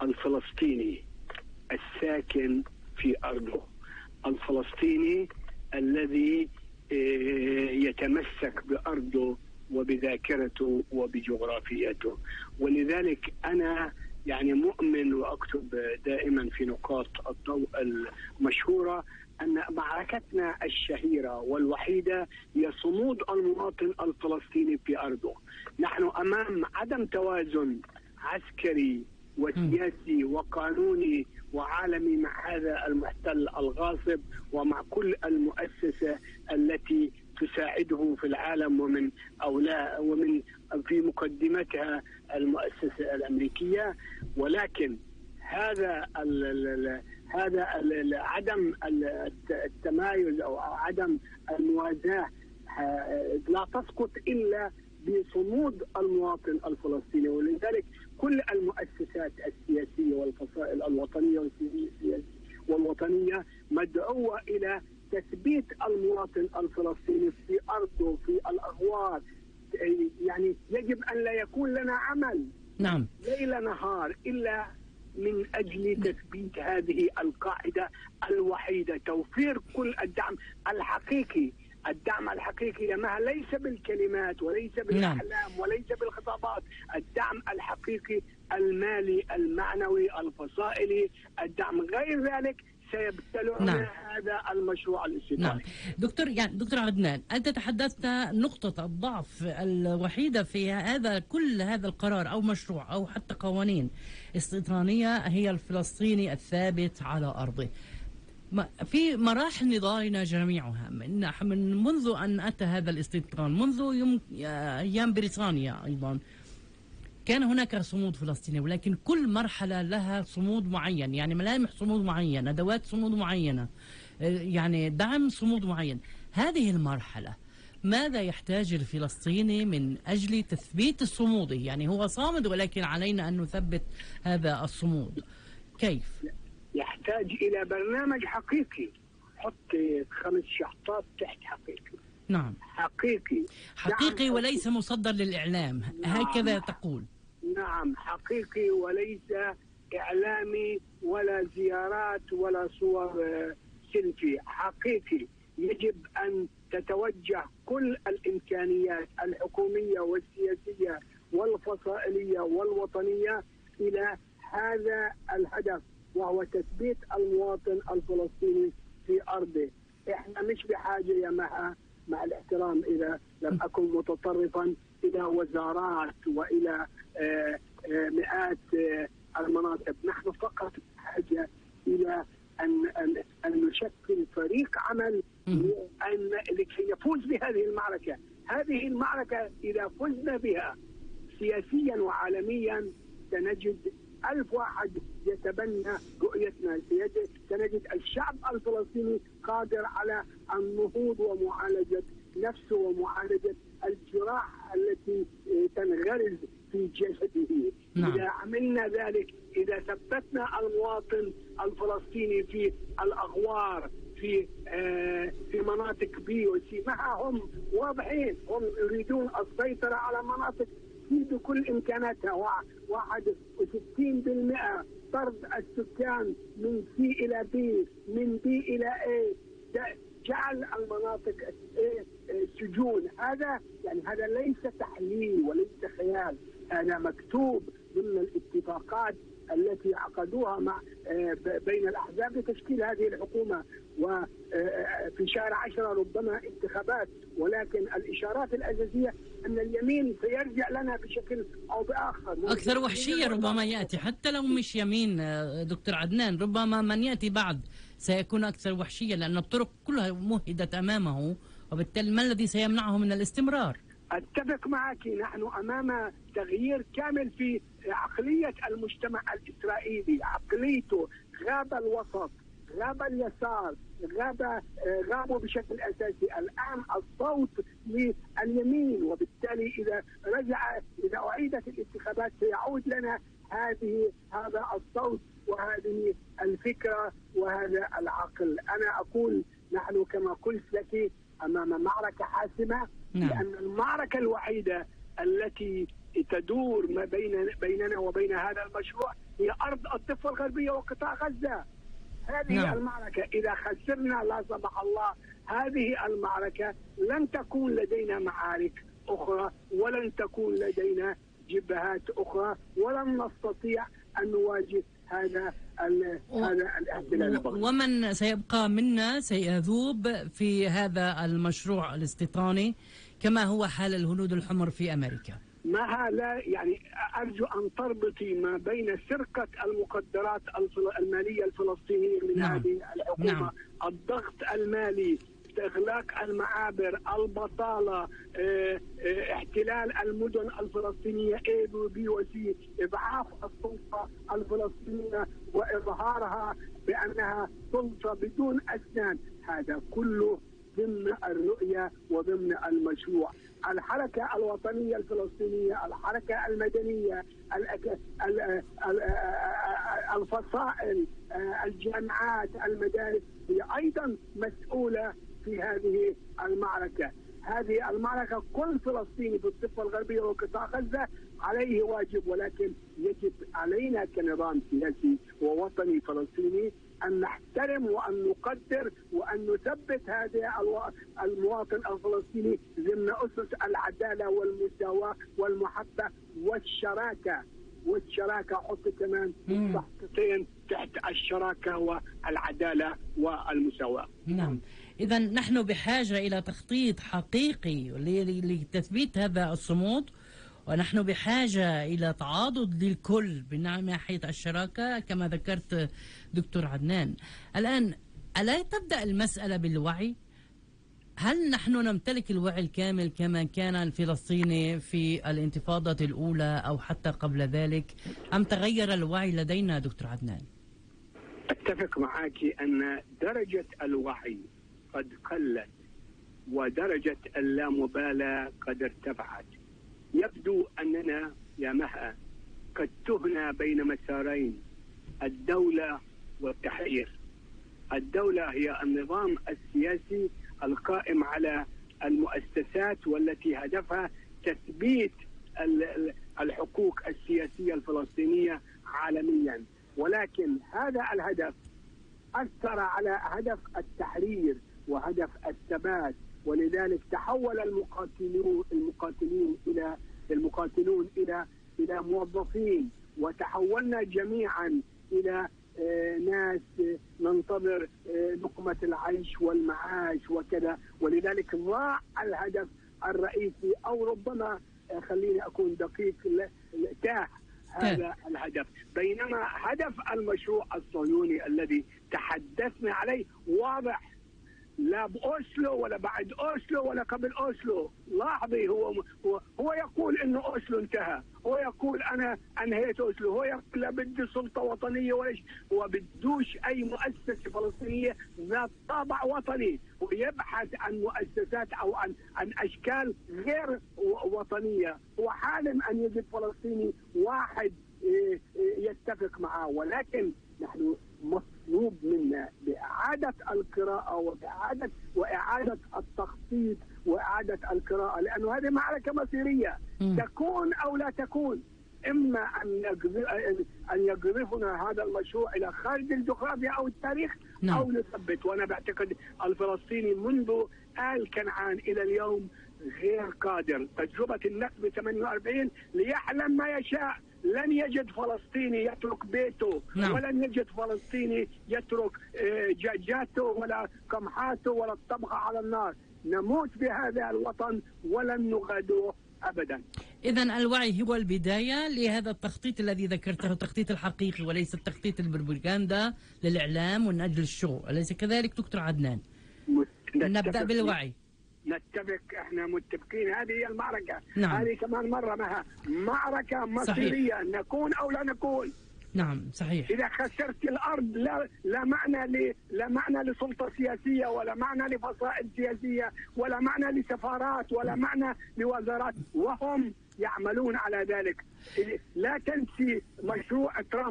الفلسطيني الساكن في أرضه، الفلسطيني الذي يتمسك بأرضه وبذاكرته وبجغرافيته. ولذلك أنا يعني مؤمن وأكتب دائما في نقاط الضوء المشهورة أن معركتنا الشهيرة والوحيدة هي صمود المواطن الفلسطيني في أرضه. نحن أمام عدم توازن عسكري وسياسي وقانوني وعالمي مع هذا المحتل الغاصب ومع كل المؤسسة التي تساعده في العالم ومن في مقدمتها المؤسسة الأمريكية. ولكن هذا عدم التمايز أو عدم الموازاة لا تسقط إلا بصمود المواطن الفلسطيني. ولذلك كل المؤسسات السياسية والفصائل الوطنية والوطنية مدعوة إلى تثبيت المواطن الفلسطيني في أرضه في الأغوار. يعني يجب أن لا يكون لنا عمل نعم ليل نهار إلا من أجل تثبيت هذه القاعدة الوحيدة، توفير كل الدعم الحقيقي. الدعم الحقيقي لما ليس بالكلمات وليس بالأحلام وليس بالخطابات، الدعم الحقيقي المالي المعنوي الفصائلي. الدعم غير ذلك سيبتلعنا هذا المشروع الاستيطاني. دكتور عدنان، أنت تحدثت نقطة الضعف الوحيدة في كل هذا القرار أو مشروع أو حتى قوانين استيطانية هي الفلسطيني الثابت على أرضه. في مراحل نضالنا جميعها من منذ أن أتى هذا الاستيطان، منذ أيام بريطانيا أيضا كان هناك صمود فلسطيني، ولكن كل مرحلة لها صمود معين، يعني ملامح صمود معينة، أدوات صمود معينة، يعني دعم صمود معين. هذه المرحلة ماذا يحتاج الفلسطيني من أجل تثبيت الصمود؟ يعني هو صامد ولكن علينا أن نثبت هذا الصمود. كيف؟ يحتاج إلى برنامج حقيقي. حط 5 شحطات تحت حقيقي. نعم، حقيقي وليس مصدر للإعلام. هكذا تقول. نعم، حقيقي وليس إعلامي ولا زيارات ولا صور سيلفي. حقيقي يجب أن تتوجه كل الإمكانيات الحكومية والسياسية والفصائلية والوطنية إلى هذا الهدف، وهو تثبيت المواطن الفلسطيني في أرضه. إحنا مش بحاجة يا مع الاحترام إذا لم أكن متطرفا إلى وزارات وإلى مئات المناصب. نحن فقط بحاجة إلى أن نشكل فريق عمل لكي نفوز بهذه المعركة. هذه المعركة إذا فزنا بها سياسيا وعالميا سنجد 1000 واحد يتبنى رؤيتنا. سنجد الشعب الفلسطيني قادر على النهوض ومعالجة نفسه ومعالجة الجراح التي تنغرز في جسده. إذا عملنا ذلك، إذا ثبتنا المواطن الفلسطيني في الأغوار في مناطق بي وسي، هم واضحين، هم يريدون السيطرة على مناطق بكل إمكاناتها. 61% طرد السكان من سي إلى بي، من بي إلى A، جعل المناطق سجون. هذا ليس تحليل وليس خيال، هذا مكتوب ضمن الاتفاقات التي عقدوها بين الأحزاب لتشكيل هذه الحكومة. وفي شهر 10 ربما انتخابات، ولكن الإشارات الأساسية أن اليمين سيرجع لنا بشكل أو بآخر. أكثر وحشية ربما يأتي، حتى لو مش يمين دكتور عدنان، ربما من يأتي بعد سيكون أكثر وحشية، لأن الطرق كلها مهدت أمامه، وبالتالي ما الذي سيمنعه من الاستمرار؟ أتفق معك. نحن أمام تغيير كامل في عقلية المجتمع الإسرائيلي. عقليته غاب الوسط، غاب اليسار، غابوا بشكل أساسي. الآن الصوت لليمين، وبالتالي إذا أعيدت الانتخابات سيعود لنا هذا الصوت وهذه الفكرة وهذا العقل. أنا أقول نحن كما قلت لك أمام معركة حاسمة. لأن المعركة الوحيدة التي تدور ما بيننا وبين هذا المشروع هي أرض الضفة الغربية وقطاع غزة. هذه المعركة إذا خسرنا لا سمح الله هذه المعركة لن تكون لدينا معارك أخرى، ولن تكون لدينا جبهات أخرى، ولن نستطيع أن نواجه هذا الاحتلال البغيض. ومن سيبقى منا سيذوب في هذا المشروع الاستيطاني كما هو حال الهنود الحمر في أمريكا. ما لا يعني أرجو أن تربطي ما بين سرقة المقدرات المالية الفلسطينية من هذه الحكومة، الضغط المالي، إغلاق المعابر، البطالة، احتلال المدن الفلسطينية A و B و C، إضعاف السلطة الفلسطينية وإظهارها بأنها سلطة بدون أسنان. هذا كله ضمن الرؤية وضمن المشروع. الحركة الوطنية الفلسطينية، الحركة المدنية، الفصائل، الجامعات، المدارس هي أيضا مسؤولة في هذه المعركة. هذه المعركة كل فلسطيني في الضفة الغربية وقطاع غزة عليه واجب، ولكن يجب علينا كنظام سياسي ووطني فلسطيني أن نحترم وأن نقدر وأن نثبت هذا المواطن الفلسطيني ضمن أسس العدالة والمساواة والمحبة والشراكة حط كمان تحتين تحت الشراكة والعدالة والمساواة. نعم، إذا نحن بحاجة إلى تخطيط حقيقي لتثبيت هذا الصمود، ونحن بحاجة إلى تعاضد للكل من ناحية الشراكة كما ذكرت دكتور عدنان. الآن ألا تبدأ المسألة بالوعي؟ هل نحن نمتلك الوعي الكامل كما كان الفلسطيني في الانتفاضة الأولى أو حتى قبل ذلك، أم تغير الوعي لدينا دكتور عدنان؟ أتفق معك أن درجة الوعي قد قلت ودرجة اللامبالاة قد ارتفعت. يبدو أننا يا مها قد تهنا بين مسارين، الدولة والتحرير. الدولة هي النظام السياسي القائم على المؤسسات والتي هدفها تثبيت الحقوق السياسية الفلسطينية عالميا، ولكن هذا الهدف أثر على هدف التحرير وهدف الثبات، ولذلك تحول المقاتلون إلى موظفين، وتحولنا جميعا إلى ناس ننتظر لقمة العيش والمعاش وكذا. ولذلك ضاع الهدف الرئيسي، أو ربما خليني أكون دقيق تاه هذا الهدف. بينما هدف المشروع الصهيوني الذي تحدثنا عليه واضح، لا بأوسلو ولا بعد أوسلو ولا قبل أوسلو. لاحظي هو يقول إنه أوسلو انتهى، هو يقول أنا أنهيت أوسلو، هو يقول لا بدي سلطة وطنية ولا شيء، هو بدوش أي مؤسسة فلسطينية ذات طابع وطني، ويبحث عن مؤسسات أو عن أشكال غير وطنية. هو حالم أن يجد فلسطيني واحد يتفق معه، ولكن نحن مطلوب منا بإعادة القراءة وإعادة التخطيط وإعادة القراءة، لأنه هذه معركة مصيرية تكون أو لا تكون. إما أن يقذفنا هذا المشروع إلى خارج الجغرافيا أو التاريخ أو نثبت. وأنا بعتقد الفلسطيني منذ آل كنعان إلى اليوم غير قادر. تجربة النكبة 48 ليحلم ما يشاء، لن يجد فلسطيني يترك بيته ولن يجد فلسطيني يترك دجاجاته ولا قمحاته ولا الطبخة على النار. نموت بهذا الوطن ولن نغادره أبدا. إذن الوعي هو البداية لهذا التخطيط الذي ذكرته، التخطيط الحقيقي وليس التخطيط البروباغندا للإعلام ومن أجل الشو، أليس كذلك دكتور عدنان؟ نبدأ بالوعي. نتفق، احنا متفقين، هذه هي المعركة. هذه كمان مرة معركة مصيرية. صحيح. نكون أو لا نكون. نعم صحيح. إذا خسرت الأرض لا معنى لسلطة سياسية، ولا معنى لفصائل سياسية، ولا معنى لسفارات، ولا معنى لوزارات، وهم يعملون على ذلك. لا تنسي مشروع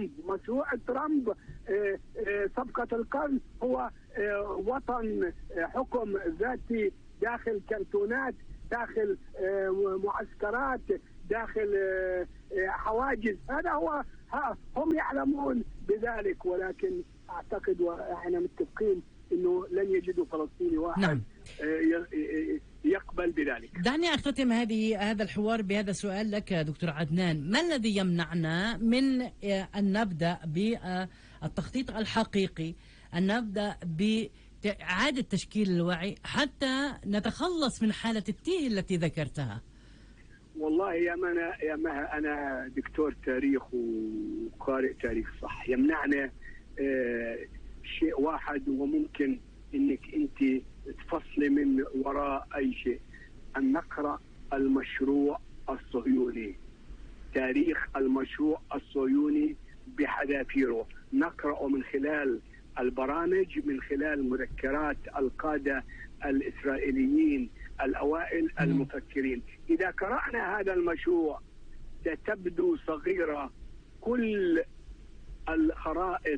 ترامب صفقة القرن هو وطن حكم ذاتي داخل كانتونات، داخل معسكرات، داخل حواجز. هذا هو، هم يعلمون بذلك، ولكن أعتقد وإحنا متفقين أنه لن يجدوا فلسطيني واحد. نعم. يقبل بذلك. دعني أختتم هذا الحوار بهذا السؤال لك دكتور عدنان. ما الذي يمنعنا من أن نبدأ بالتخطيط الحقيقي، أن نبدأ بإعادة تشكيل الوعي حتى نتخلص من حالة التيه التي ذكرتها؟ والله يا مها أنا دكتور تاريخ وقارئ تاريخ صح. يمنعنا شيء واحد، وممكن انك انت تفصلي من وراء اي شيء، ان نقرأ المشروع الصهيوني، تاريخ المشروع الصهيوني بحذافيره، نقرأه من خلال البرامج، من خلال مذكرات القادة الإسرائيليين الأوائل المفكرين. إذا قرأنا هذا المشروع ستبدو صغيرة كل الخرائط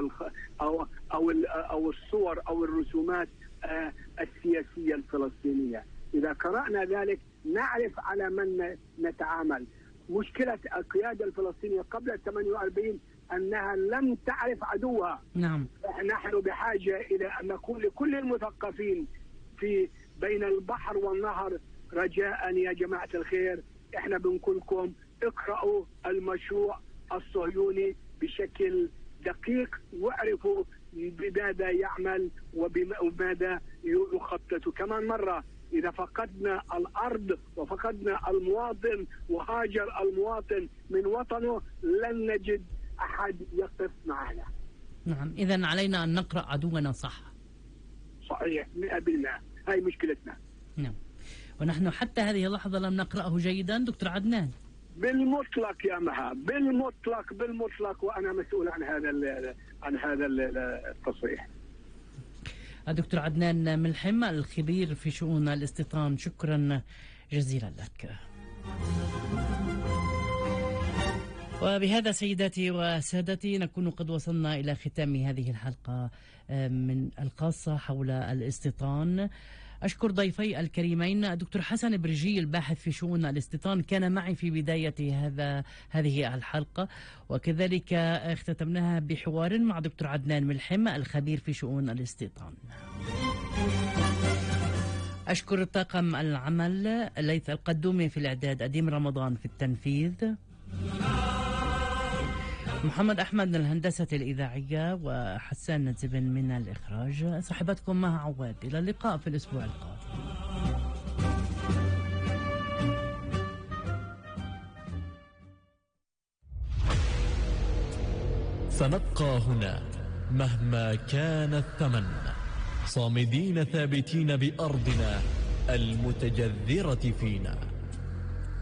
أو الصور أو الرسومات السياسية الفلسطينية. إذا قرأنا ذلك نعرف على من نتعامل. مشكلة القيادة الفلسطينية قبل 48 أنها لم تعرف عدوها. نعم. نحن بحاجة إلى أن نقول لكل المثقفين في بين البحر والنهر رجاء يا جماعة الخير، إحنا بنقول لكم اقرأوا المشروع الصهيوني بشكل دقيق، واعرفوا بماذا يعمل وبماذا يخطط. كمان مرة، إذا فقدنا الأرض وفقدنا المواطن وهاجر المواطن من وطنه لن نجد أحد يقف معنا. نعم، إذن علينا أن نقرأ عدونا صح. صحيح 100%، هاي مشكلتنا. نعم، ونحن حتى هذه اللحظة لم نقرأه جيدا دكتور عدنان. بالمطلق يا مها، بالمطلق، وأنا مسؤول عن هذا التصريح. الدكتور عدنان ملحم الخبير في شؤون الاستيطان، شكرا جزيلا لك. وبهذا سيداتي وسادتي نكون قد وصلنا إلى ختام هذه الحلقة من الخاصة حول الاستيطان. أشكر ضيفي الكريمين الدكتور حسن برجي الباحث في شؤون الاستيطان، كان معي في بداية هذه الحلقة، وكذلك اختتمناها بحوار مع دكتور عدنان ملحم الخبير في شؤون الاستيطان. أشكر طاقم العمل، ليث القدومي في الإعداد، أديم رمضان في التنفيذ، محمد أحمد من الهندسة الإذاعية، وحسان نزبن من الإخراج. صاحبتكم مها عواد، إلى اللقاء في الأسبوع القادم. سنبقى هنا مهما كان الثمن، صامدين ثابتين بأرضنا المتجذرة فينا.